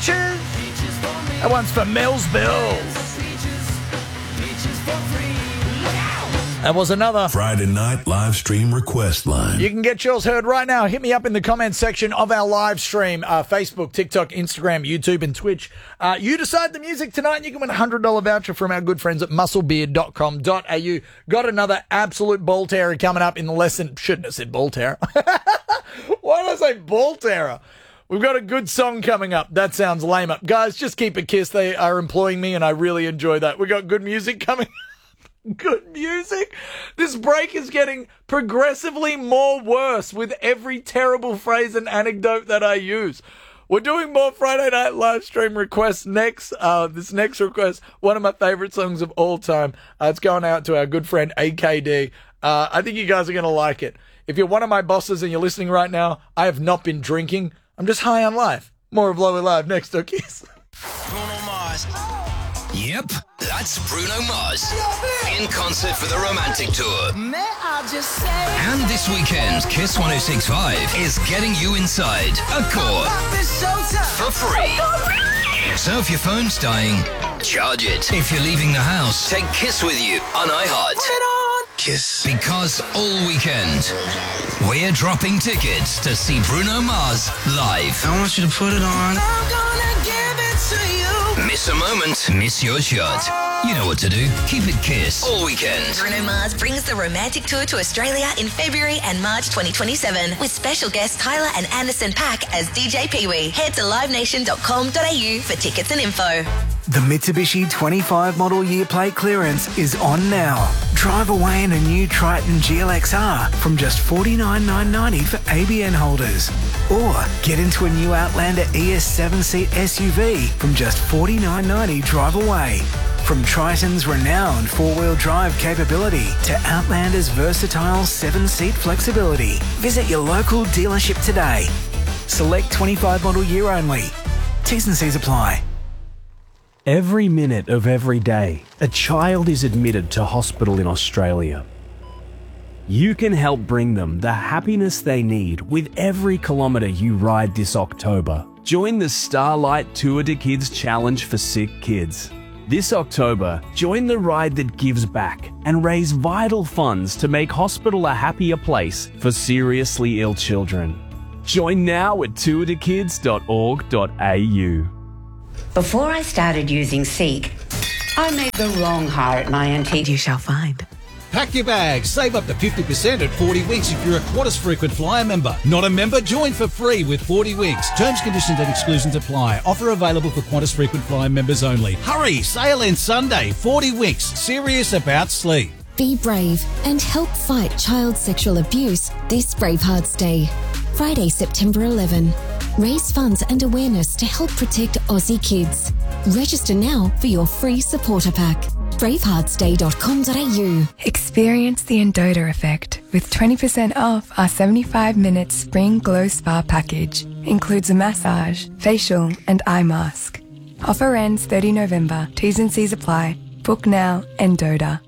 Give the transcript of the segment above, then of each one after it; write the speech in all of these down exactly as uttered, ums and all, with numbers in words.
That one's for Mel's Bills. That was another Friday night live stream request line. You can get yours heard right now. Hit me up in the comments section of our live stream. Uh, Facebook, TikTok, Instagram, YouTube, and Twitch. Uh, you decide the music tonight and you can win a one hundred dollars voucher from our good friends at muscle beard dot com dot a u. Got another absolute ball terror coming up in the lesson. Shouldn't have said ball terror. Why did I say ball terror? We've got a good song coming up. That sounds lame up. Guys, just keep a kiss. They are employing me and I really enjoy that. We got good music coming up. Good music. This break is getting progressively more worse with every terrible phrase and anecdote that I use. We're doing more Friday night live stream requests next. Uh, this next request, one of my favorite songs of all time. Uh, it's going out to our good friend A K D. Uh, I think you guys are going to like it. If you're one of my bosses and you're listening right now, I have not been drinking. I'm just high on life. More of Lower Live next to Kiss. Bruno Mars. Yep, that's Bruno Mars in concert for the Romantic Tour. And this weekend, Kiss one oh six point five is getting you inside Accor for free. So if your phone's dying, charge it. If you're leaving the house, take Kiss with you on iHeart. Kiss. Because all weekend, we're dropping tickets to see Bruno Mars live. I want you to put it on. I'm gonna give it to you. Miss a moment, miss your shot. You know what to do. Keep it Kiss all weekend. Bruno Mars brings the Romantic Tour to Australia in February and March twenty twenty-seven with special guests Tyler and Anderson .Paak as D J Pee-wee. Head to live nation dot com dot a u for tickets and info. The Mitsubishi twenty-five model year plate clearance is on now. Drive away in a new Triton G L X R from just forty-nine thousand nine hundred ninety dollars for A B N holders. Or get into a new Outlander E S seven seat S U V from just forty-nine thousand nine hundred ninety dollars drive away. From Triton's renowned four-wheel drive capability to Outlander's versatile seven-seat flexibility. Visit your local dealership today. Select twenty-five model year only. T's and C's apply. Every minute of every day, a child is admitted to hospital in Australia. You can help bring them the happiness they need with every kilometre you ride this October. Join the Starlight Tour de Kids Challenge for sick kids. This October, join the ride that gives back and raise vital funds to make hospital a happier place for seriously ill children. Join now at tour de kids dot org dot a u. Before I started using Seek, I made the wrong hire at my antique. You shall find. Pack your bags. Save up to fifty percent at forty Winks if you're a Qantas Frequent Flyer member. Not a member? Join for free with forty Winks. Terms, conditions and exclusions apply. Offer available for Qantas Frequent Flyer members only. Hurry! Sale ends Sunday. forty Winks. Serious about sleep. Be brave and help fight child sexual abuse this Bravehearts Day. Friday, September eleventh. Raise funds and awareness to help protect Aussie kids. Register now for your free supporter pack. bravehearts day dot com dot a u. Experience the Endota effect with twenty percent off our seventy-five minute Spring Glow Spa package. Includes a massage, facial and eye mask. Offer ends thirtieth November. T's and C's apply. Book now, Endota.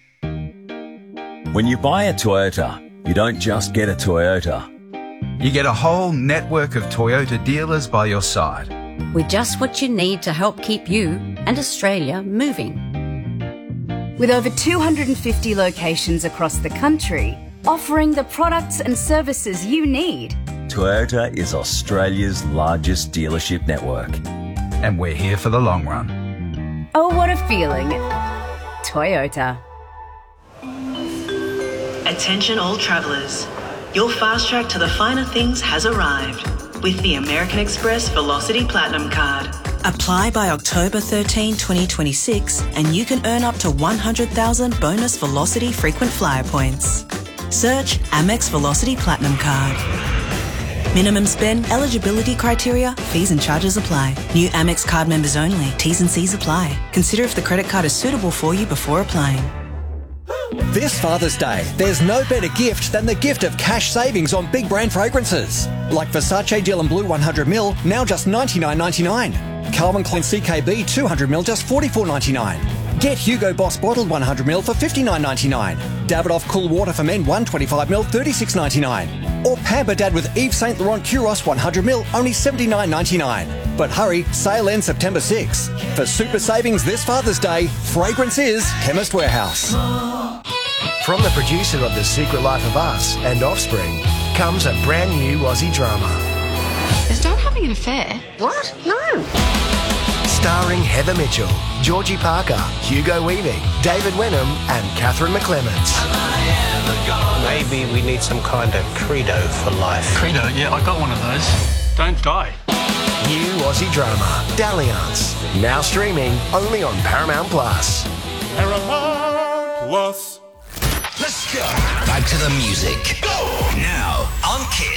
When you buy a Toyota, you don't just get a Toyota. You get a whole network of Toyota dealers by your side. With just what you need to help keep you and Australia moving. With over two hundred fifty locations across the country, offering the products and services you need. Toyota is Australia's largest dealership network. And we're here for the long run. Oh, what a feeling. Toyota. Attention all travellers. Your fast track to the finer things has arrived with the American Express Velocity Platinum Card. Apply by October thirteenth, twenty twenty-six and you can earn up to one hundred thousand bonus Velocity frequent flyer points. Search Amex Velocity Platinum Card. Minimum spend, eligibility criteria, fees and charges apply. New Amex card members only. T's and C's apply. Consider if the credit card is suitable for you before applying. This Father's Day, there's no better gift than the gift of cash savings on big brand fragrances. Like Versace Dylan Blue one hundred mil, now just ninety-nine ninety-nine. Calvin Klein C K B two hundred mil, just forty-four ninety-nine. Get Hugo Boss Bottled one hundred mil for fifty-nine ninety-nine. Davidoff Cool Water for Men one twenty-five mil, thirty-six ninety-nine. Or Pamper Dad with Yves Saint Laurent Kuros one hundred mil, only seventy-nine ninety-nine. But hurry, sale ends September sixth. For super savings this Father's Day, fragrance is Chemist Warehouse. From the producer of The Secret Life of Us and Offspring comes a brand new Aussie drama. Is Dad having an affair? What? No. Starring Heather Mitchell, Georgie Parker, Hugo Weaving, David Wenham and Catherine McClements. Maybe we need some kind of credo for life. Credo? Yeah, I got one of those. Don't die. New Aussie drama, Dalliance. Now streaming only on Paramount Plus. Paramount Plus. Let's go. Back to the music. Go. Now on Kiss.